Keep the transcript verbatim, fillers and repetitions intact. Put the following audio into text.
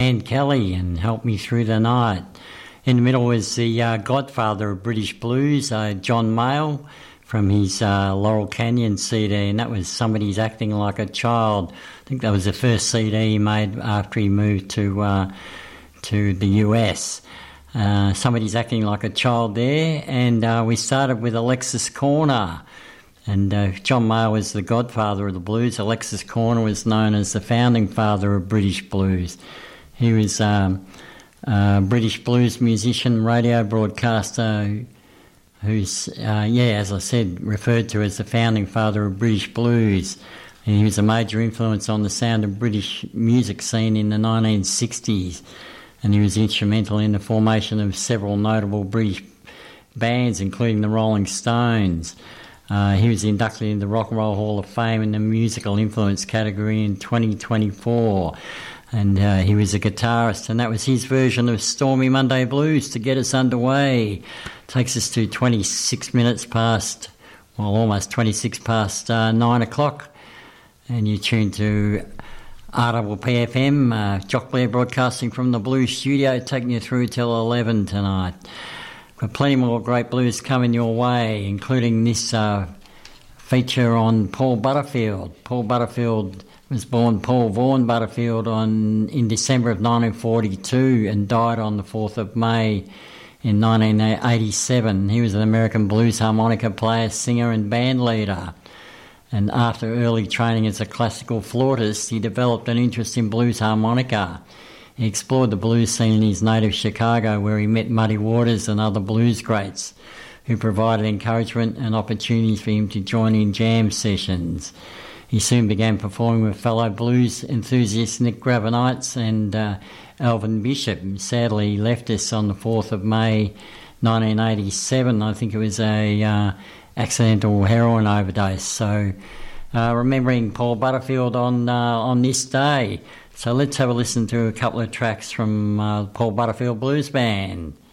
Dan Kelly and Help Me Through the Night. In the middle was the uh, godfather of British blues, uh, John Mayall, from his uh, Laurel Canyon C D, and that was Somebody's Acting Like a Child. I think that was the first C D he made after he moved to uh, to the U S. Uh, Somebody's Acting Like a Child there, and uh, we started with Alexis Corner. And uh, John Mayall was the godfather of the blues. Alexis Corner was known as the founding father of British blues. He was um, a British blues musician, radio broadcaster, who's, uh, yeah, as I said, referred to as the founding father of British blues. And he was a major influence on the sound of British music scene in the nineteen sixties. And he was instrumental in the formation of several notable British bands, including the Rolling Stones. Uh, he was inducted into the Rock and Roll Hall of Fame in the musical influence category in twenty twenty-four. And uh, he was a guitarist, and that was his version of Stormy Monday Blues to get us underway. Takes us to twenty-six minutes past, well, almost twenty-six past uh, nine o'clock. And you tune to R W P F M, uh, Jock Blair broadcasting from the Blues Studio, taking you through till eleven tonight. Got plenty more great blues coming your way, including this uh, feature on Paul Butterfield. Paul Butterfield was born Paul Vaughan Butterfield on in December of nineteen forty-two and died on the fourth of May in nineteen eighty-seven. He was an American blues harmonica player, singer and band leader. And after early training as a classical flautist, he developed an interest in blues harmonica. He explored the blues scene in his native Chicago, where he met Muddy Waters and other blues greats who provided encouragement and opportunities for him to join in jam sessions. He soon began performing with fellow blues enthusiasts Nick Gravenites and uh, Alvin Bishop. Sadly, he left us on the fourth of May nineteen eighty-seven. I think it was a uh, accidental heroin overdose. So uh, remembering Paul Butterfield on, uh, on this day. So let's have a listen to a couple of tracks from uh, Paul Butterfield Blues Band.